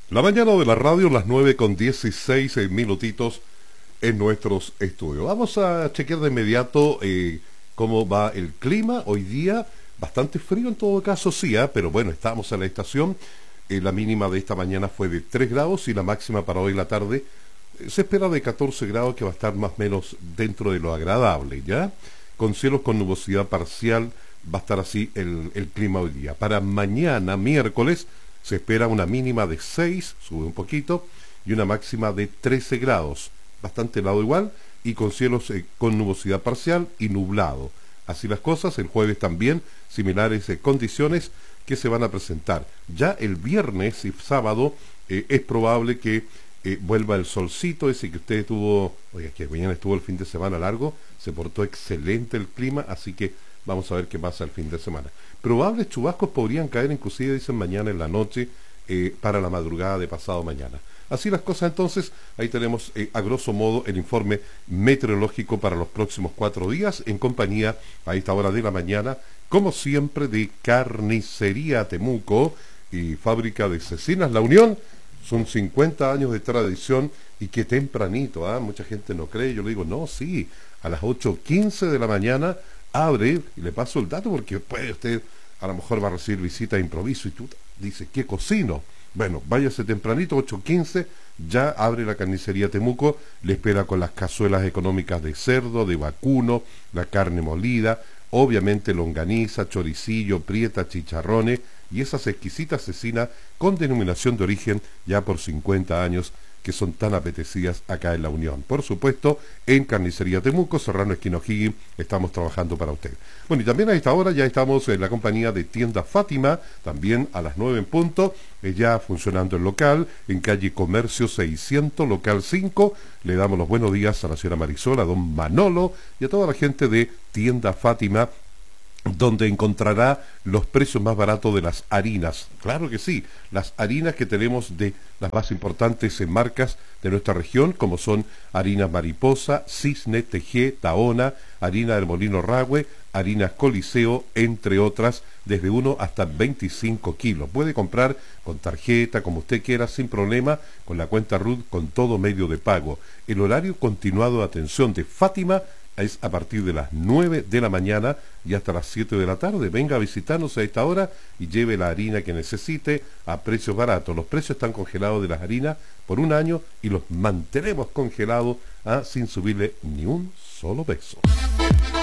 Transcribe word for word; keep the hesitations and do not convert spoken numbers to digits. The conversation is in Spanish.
La mañana de la radio, las nueve con dieciséis minutitos en nuestros estudios. Vamos a chequear de inmediato eh, cómo va el clima. Hoy día, bastante frío en todo caso, sí, ¿eh? Pero bueno, estamos en la estación. Eh, la mínima de esta mañana fue de tres grados y la máxima para hoy la tarde eh, se espera de catorce grados, que va a estar más o menos dentro de lo agradable, ¿ya? Con cielos con nubosidad parcial, va a estar así el, el clima hoy día. Para mañana, miércoles, se espera una mínima de seis, sube un poquito, y una máxima de trece grados, bastante helado igual, y con cielos eh, con nubosidad parcial y nublado. Así las cosas, el jueves también, similares eh, condiciones que se van a presentar. Ya el viernes y sábado eh, es probable que eh, vuelva el solcito, ese que usted tuvo, oiga, que mañana estuvo el fin de semana largo, se portó excelente el clima, así que vamos a ver qué pasa el fin de semana. Probables chubascos podrían caer inclusive, dicen, mañana en la noche, eh, para la madrugada de pasado mañana. Así las cosas entonces, ahí tenemos eh, a grosso modo el informe meteorológico para los próximos cuatro días, en compañía a esta hora de la mañana, como siempre, de Carnicería Temuco y Fábrica de Cecinas La Unión. Son cincuenta años de tradición y qué tempranito, ¿ah? Mucha gente no cree, yo le digo, no, sí, a las ocho quince de la mañana abre, y le paso el dato porque puede usted, a lo mejor va a recibir visita de improviso y tú dices, ¿qué cocino? Bueno, váyase tempranito, ocho quince, ya abre la Carnicería Temuco, le espera con las cazuelas económicas de cerdo, de vacuno, la carne molida, obviamente longaniza, choricillo, prieta, chicharrones y esas exquisitas cecinas con denominación de origen ya por cincuenta años, que son tan apetecidas acá en La Unión. Por supuesto, en Carnicería Temuco, Serrano Esquina O'Higgins, estamos trabajando para usted. Bueno, y también a esta hora ya estamos en la compañía de Tienda Fátima, también a las nueve en punto, eh, ya funcionando el local, en calle Comercio seiscientos, local cinco. Le damos los buenos días a la señora Marisol, a don Manolo y a toda la gente de Tienda Fátima, donde encontrará los precios más baratos de las harinas. Claro que sí, las harinas que tenemos de las más importantes en marcas de nuestra región, como son harina Mariposa, Cisne, Tejé, Tahona, harina del Molino Rahue, harina Coliseo, entre otras, desde uno hasta veinticinco kilos. Puede comprar con tarjeta, como usted quiera, sin problema, con la cuenta R U T, con todo medio de pago. El horario continuado de atención de Fátima es a partir de las nueve de la mañana y hasta las siete de la tarde. Venga a visitarnos a esta hora y lleve la harina que necesite a precios baratos. Los precios están congelados de las harinas por un año y los mantenemos congelados, ¿ah? Sin subirle ni un solo peso.